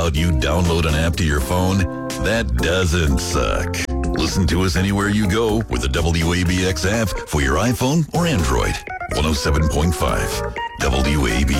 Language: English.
out you download an app to your phone? That doesn't suck. Listen to us anywhere you go with the WABX app for your iPhone or Android. 107.5 WABX.